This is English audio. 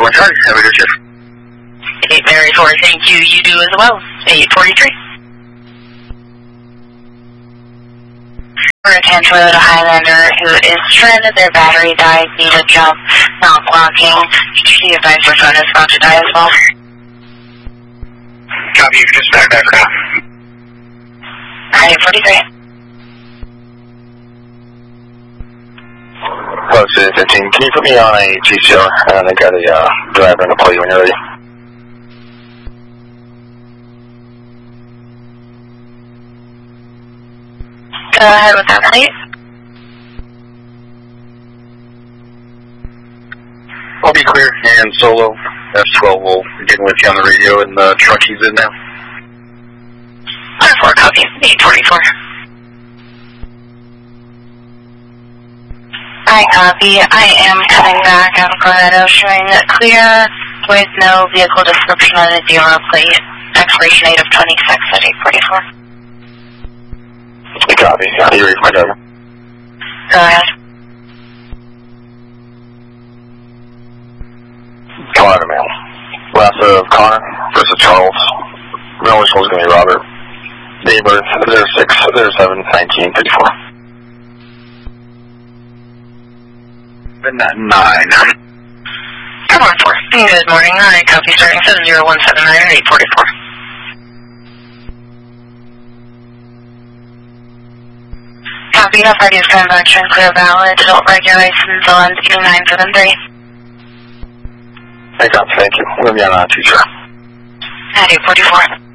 1 Charlie. Have a good shift. 8 Mary 4, thank you. You do as well. 843. For a 10 Toyota Highlander who is stranded, their battery died, need a jump, not blocking. She advised her phone is about to die as well. Copy, you can just back that for now. 843. Hello, City 15. Can you put me on a GCR? And I got a driver in the plate when you're ready. Go ahead with that, please. I'll be clear, and Solo, F12 will get with you on the radio, and the truck he's in now. 4 copy, 844. I copy. I am coming back out of Colorado, showing it clear with no vehicle description on the 0 plate. Expiration date of 26 at 844. Copy. You ready for my driver? Go ahead. Connor, man. Last of Connor versus Charles. Real initial is going to be Robert. Date of birth 06/07/1954. 9. Come on, 4. Good morning. I copy starting 70179 at 844. Copy, enough ideas transaction, clear valid, adult regular license on 2973. Hey, copy, thank you. I'm going to be on teacher. At 844.